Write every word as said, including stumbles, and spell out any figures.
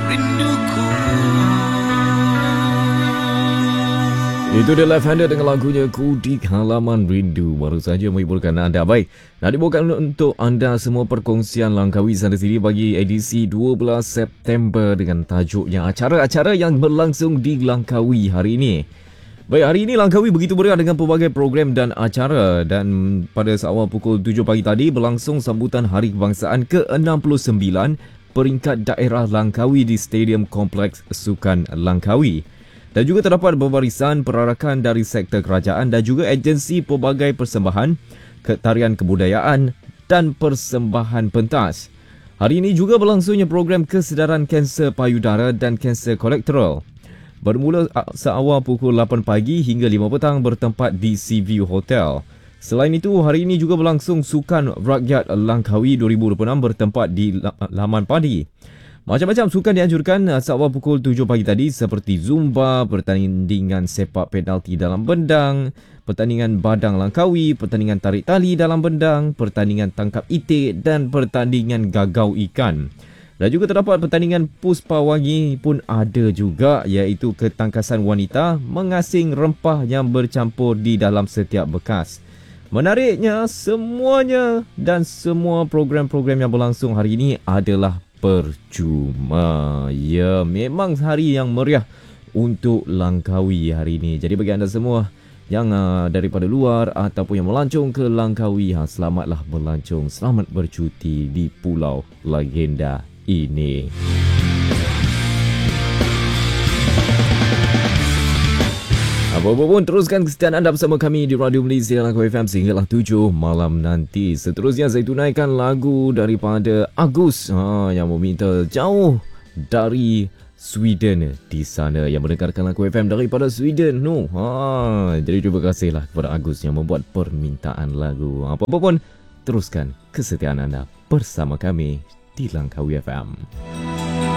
rinduku. Itu dia Left Handed dengan lagunya Ku di Halaman Rindu. Baru saja menghiburkan anda. Baik, nak dibawakan untuk anda semua perkongsian Langkawi sana sini bagi edisi dua belas September dengan tajuknya acara-acara yang berlangsung di Langkawi hari ini. Baik, hari ini Langkawi begitu meriah dengan pelbagai program dan acara, dan pada seawal pukul tujuh pagi tadi berlangsung sambutan Hari Kebangsaan ke enam puluh sembilan peringkat daerah Langkawi di Stadium Kompleks Sukan Langkawi. Dan juga terdapat berbarisan perarakan dari sektor kerajaan dan juga agensi pelbagai persembahan, tarian kebudayaan dan persembahan pentas. Hari ini juga berlangsungnya program kesedaran kanser payudara dan kanser kolektoral. Bermula seawal pukul lapan pagi hingga lima petang bertempat di Sea View Hotel. Selain itu, hari ini juga berlangsung Sukan Rakyat Langkawi dua ribu dua puluh enam bertempat di Laman Padi. Macam-macam sukan dianjurkan seawal pukul tujuh pagi tadi seperti Zumba, pertandingan sepak penalti dalam bendang, pertandingan badang Langkawi, pertandingan tarik tali dalam bendang, pertandingan tangkap itik dan pertandingan gagau ikan. Dan juga terdapat pertandingan puspawangi pun ada juga, iaitu ketangkasan wanita mengasing rempah yang bercampur di dalam setiap bekas. Menariknya, semuanya dan semua program-program yang berlangsung hari ini adalah percuma. Ya, memang hari yang meriah untuk Langkawi hari ini. Jadi bagi anda semua yang uh, daripada luar ataupun yang melancong ke Langkawi, ha, selamatlah melancong, selamat bercuti di Pulau Legenda ini. Apa-apa pun, teruskan kesetiaan anda bersama kami di Radio Malaysia Langkawi F M sehinggalah tujuh malam nanti. Seterusnya saya tunaikan lagu daripada Agus ha, yang meminta jauh dari Sweden di sana, yang mendengarkan Langkawi F M daripada Sweden. No. Ha, jadi terima kasihlah kepada Agus yang membuat permintaan lagu. Apa-apa pun, teruskan kesetiaan anda bersama kami di Langkawi F M.